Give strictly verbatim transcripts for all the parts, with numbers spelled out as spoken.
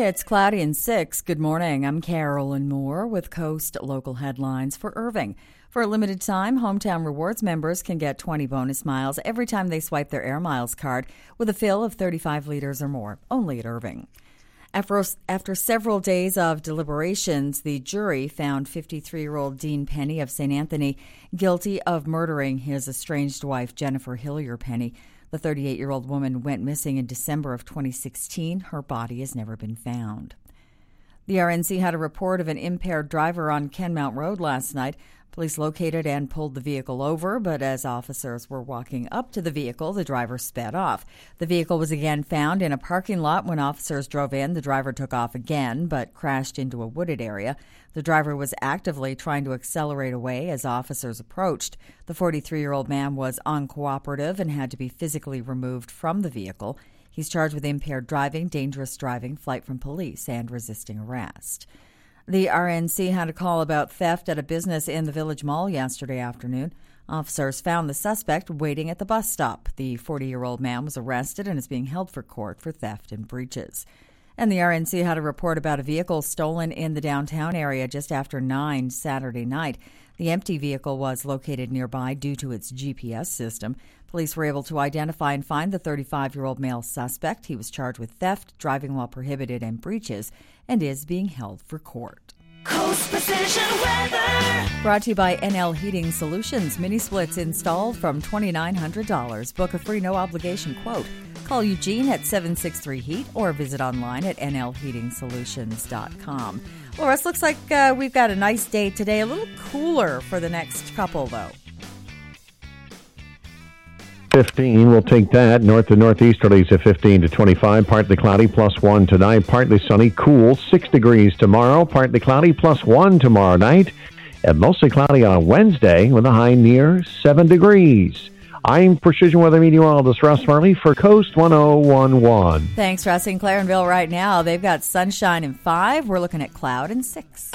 It's cloudy and six. Good morning. I'm Carolyn Moore with Coast Local Headlines for Irving. For a limited time, Hometown Rewards members can get twenty bonus miles every time they swipe their Air Miles card with a fill of thirty-five liters or more, only at Irving. After, after several days of deliberations, the jury found fifty-three-year-old Dean Penny of Saint Anthony guilty of murdering his estranged wife, Jennifer Hillier Penny. The thirty-eight-year-old woman went missing in December of twenty sixteen. Her body has never been found. The R N C had a report of an impaired driver on Kenmount Road last night. Police located and pulled the vehicle over, but as officers were walking up to the vehicle, the driver sped off. The vehicle was again found in a parking lot. When officers drove in, the driver took off again, but crashed into a wooded area. The driver was actively trying to accelerate away as officers approached. The forty-three-year-old man was uncooperative and had to be physically removed from the vehicle. He's charged with impaired driving, dangerous driving, flight from police, and resisting arrest. The R N C had a call about theft at a business in the Village Mall yesterday afternoon. Officers found the suspect waiting at the bus stop. The forty-year-old man was arrested and is being held for court for theft and breaches. And the R N C had a report about a vehicle stolen in the downtown area just after nine Saturday night. The empty vehicle was located nearby due to its G P S system. Police were able to identify and find the thirty-five-year-old male suspect. He was charged with theft, driving while prohibited, and breaches, and is being held for court. Coast Precision Weather. Brought to you by N L Heating Solutions. Mini splits installed from two thousand nine hundred dollars. Book a free no-obligation quote. Call Eugene at seven six three heat or visit online at N L heating solutions dot com. Well, Russ, looks like uh, we've got a nice day today. A little cooler for the next couple, though. fifteen, we'll take that. North to northeasterlies at fifteen to twenty-five. Partly cloudy, plus one tonight. Partly sunny, cool, six degrees tomorrow. Partly cloudy, plus one tomorrow night. And mostly cloudy on Wednesday with a high near seven degrees. I'm Precision Weather Meteorologist Russ Farley for Coast one oh one one. Thanks, Russ. In Clarenville right now, they've got sunshine and five. We're looking at cloud and six.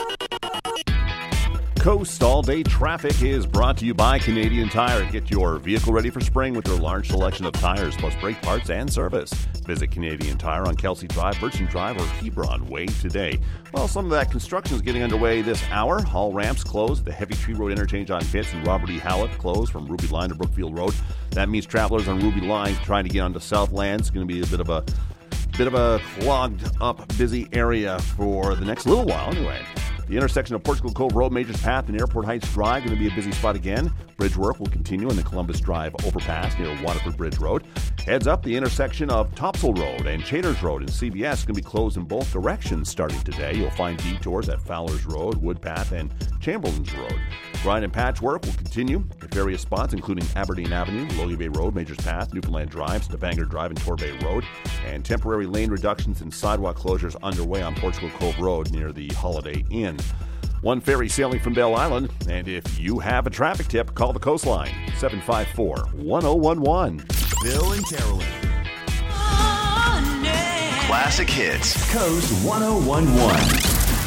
Coast All-Day Traffic is brought to you by Canadian Tire. Get your vehicle ready for spring with their large selection of tires, plus brake parts and service. Visit Canadian Tire on Kelsey Drive, Birching Drive, or Hebron Way today. Well, some of that construction is getting underway this hour. All ramps closed. The Heavy Tree Road interchange on Pitts and Robert E. Hallett closed from Ruby Line to Brookfield Road. That means travelers on Ruby Line trying to get onto Southland. It's going to be a bit of a bit of a clogged up, busy area for the next little while anyway. The intersection of Portugal Cove Road, Majors Path, and Airport Heights Drive going to be a busy spot again. Bridge work will continue in the Columbus Drive overpass near Waterford Bridge Road. Heads up, the intersection of Topsail Road and Chaders Road in C B S going to be closed in both directions starting today. You'll find detours at Fowler's Road, Woodpath, and Chamberlain's Road. Grind and patch work will continue at various spots, including Aberdeen Avenue, Logie Bay Road, Majors Path, Newfoundland Drive, Stavanger Drive, and Torbay Road. And temporary lane reductions and sidewalk closures underway on Portugal Cove Road near the Holiday Inn. One ferry sailing from Belle Island, and if you have a traffic tip, call the Coastline, seven five four, one oh one one. Bill and Carolyn. Oh, yeah. Classic hits. Coast one oh one one.